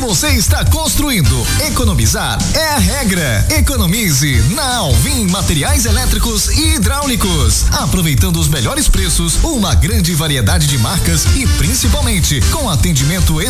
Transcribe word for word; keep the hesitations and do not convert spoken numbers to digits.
você está construindo, economizar é a regra. Economize na Alvim Materiais Elétricos e Hidráulicos. Aproveitando os melhores preços, uma grande variedade de marcas e principalmente com atendimento